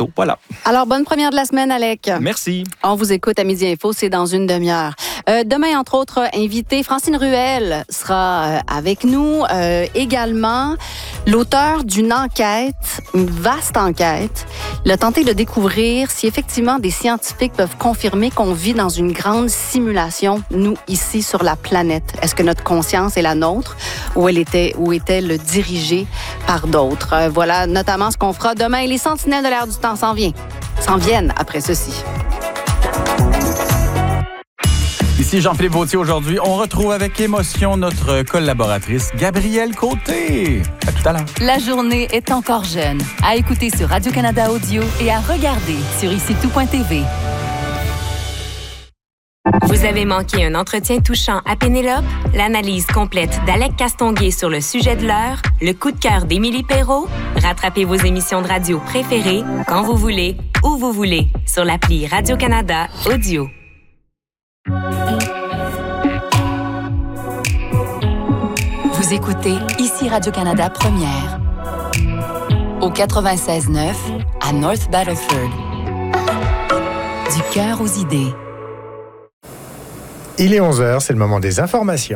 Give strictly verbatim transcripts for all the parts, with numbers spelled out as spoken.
bientôt. Voilà. Alors, bonne première de la semaine, Alec. Merci. On vous écoute à Midi Info, c'est dans une demi-heure. Euh, demain, entre autres, invité, Francine Ruel sera euh, avec nous. Euh, également, l'auteur d'une enquête, une vaste enquête. Il a tenté de découvrir si effectivement des scientifiques peuvent confirmer qu'on vit dans une grande simulation, nous, ici, sur la planète. Est-ce que notre conscience est la nôtre ou elle était, ou est-elle dirigée par d'autres? Euh, voilà notamment ce qu'on fera demain. Et les sentinelles de l'air du temps s'en viennent, s'en viennent après ceci. Ici Jean-Philippe Vautier. Aujourd'hui, on retrouve avec émotion notre collaboratrice Gabrielle Côté. À tout à l'heure. La journée est encore jeune. À écouter sur Radio-Canada Audio et à regarder sur ici tout point t v. Vous avez manqué un entretien touchant à Pénélope? L'analyse complète d'Alec Castonguay sur le sujet de l'heure? Le coup de cœur d'Émilie Perrault? Rattrapez vos émissions de radio préférées quand vous voulez, où vous voulez, sur l'appli Radio-Canada Audio. Vous écoutez ici Radio-Canada Première. Au quatre-vingt-seize neuf à North Battleford. Du cœur aux idées. Il est onze heures, c'est le moment des informations.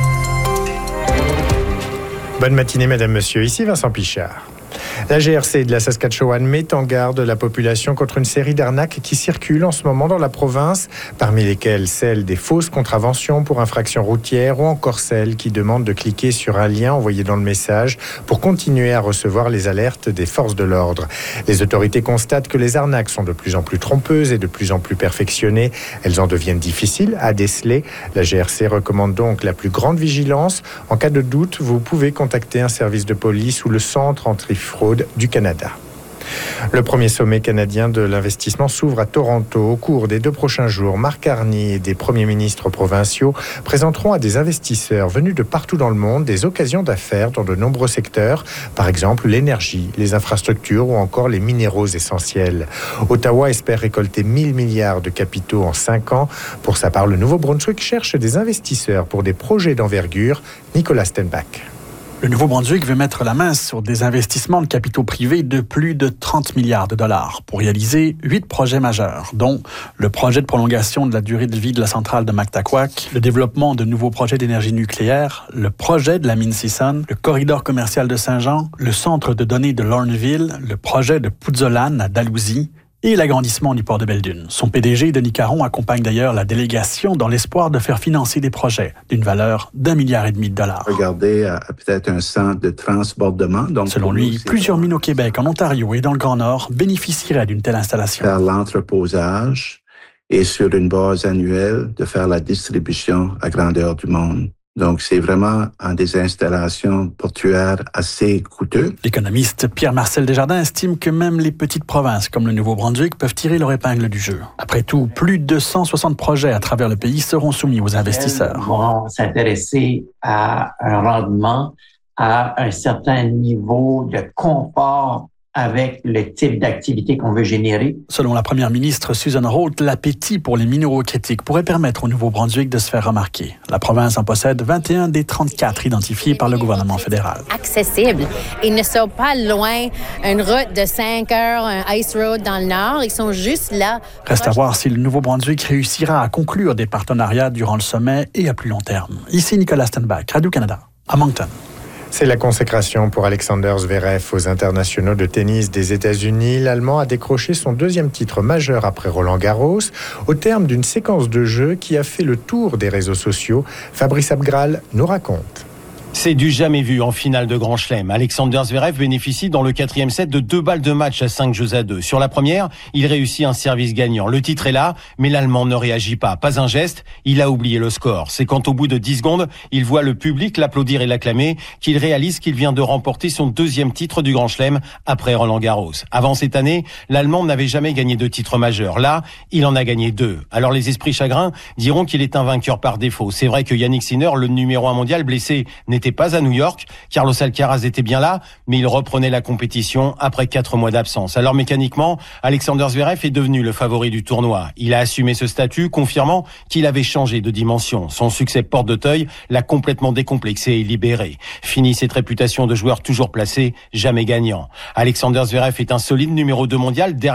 Bonne matinée, mesdames, messieurs. Ici Vincent Pichard. La G R C de la Saskatchewan met en garde la population contre une série d'arnaques qui circulent en ce moment dans la province, parmi lesquelles celle des fausses contraventions pour infractions routières ou encore celles qui demandent de cliquer sur un lien envoyé dans le message pour continuer à recevoir les alertes des forces de l'ordre. Les autorités constatent que les arnaques sont de plus en plus trompeuses et de plus en plus perfectionnées. Elles en deviennent difficiles à déceler. La G R C recommande donc la plus grande vigilance. En cas de doute, vous pouvez contacter un service de police ou le Centre anti-fraude du Canada. Le premier sommet canadien de l'investissement s'ouvre à Toronto. Au cours des deux prochains jours, Mark Carney et des premiers ministres provinciaux présenteront à des investisseurs venus de partout dans le monde des occasions d'affaires dans de nombreux secteurs, par exemple l'énergie, les infrastructures ou encore les minéraux essentiels. Ottawa espère récolter mille milliards de capitaux en cinq ans. Pour sa part, le Nouveau-Brunswick cherche des investisseurs pour des projets d'envergure. Nicolas Stenbach. Le Nouveau-Brunswick veut mettre la main sur des investissements de capitaux privés de plus de trente milliards de dollars pour réaliser huit projets majeurs, dont le projet de prolongation de la durée de vie de la centrale de Mactaquac, le développement de nouveaux projets d'énergie nucléaire, le projet de la mine Sisson, le corridor commercial de Saint-Jean, le centre de données de Lorneville, le projet de Puzolan à Dalhousie, et l'agrandissement du port de Belledune. Son P D G, Denis Caron, accompagne d'ailleurs la délégation dans l'espoir de faire financer des projets d'une valeur d'un milliard et demi de dollars. Regardez à, à peut-être un centre de transbordement. Donc Selon lui, plusieurs mines au Québec, en Ontario et dans le Grand Nord bénéficieraient d'une telle installation. Faire l'entreposage et sur une base annuelle de faire la distribution à grandeur du monde. Donc, c'est vraiment en des installations portuaires assez coûteuses. L'économiste Pierre-Marcel Desjardins estime que même les petites provinces comme le Nouveau-Brunswick peuvent tirer leur épingle du jeu. Après tout, plus de cent soixante projets à travers le pays seront soumis aux investisseurs. Elles vont s'intéresser à un rendement, à un certain niveau de confort avec le type d'activité qu'on veut générer. Selon la première ministre Susan Holt, l'appétit pour les minéraux critiques pourrait permettre au Nouveau-Brunswick de se faire remarquer. La province en possède vingt et un des trente-quatre identifiés par le gouvernement fédéral. Accessibles. Ils ne sont pas loin. Une route de cinq heures, un ice road dans le nord, ils sont juste là. Reste à voir si le Nouveau-Brunswick réussira à conclure des partenariats durant le sommet et à plus long terme. Ici Nicolas Stenbach, Radio-Canada, à Moncton. C'est la consécration pour Alexander Zverev aux internationaux de tennis des États-Unis. L'Allemand a décroché son deuxième titre majeur après Roland-Garros, au terme d'une séquence de jeu qui a fait le tour des réseaux sociaux. Fabrice Abgral nous raconte. C'est du jamais vu en finale de Grand Chelem. Alexander Zverev bénéficie dans le quatrième set de deux balles de match à cinq jeux à deux. Sur la première, il réussit un service gagnant. Le titre est là, mais l'Allemand ne réagit pas. Pas un geste, il a oublié le score. C'est quand au bout de dix secondes, il voit le public l'applaudir et l'acclamer, qu'il réalise qu'il vient de remporter son deuxième titre du Grand Chelem après Roland-Garros. Avant cette année, l'Allemand n'avait jamais gagné de titre majeur. Là, il en a gagné deux. Alors les esprits chagrins diront qu'il est un vainqueur par défaut. C'est vrai que Yannick Sinner, le numéro un mondial blessé, n'était pas à New York. Carlos Alcaraz était bien là, mais il reprenait la compétition après quatre mois d'absence. Alors mécaniquement, Alexander Zverev est devenu le favori du tournoi. Il a assumé ce statut, confirmant qu'il avait changé de dimension. Son succès porte-d'Auteuil l'a complètement décomplexé et libéré. Fini cette réputation de joueur toujours placé, jamais gagnant. Alexander Zverev est un solide numéro deux mondial derrière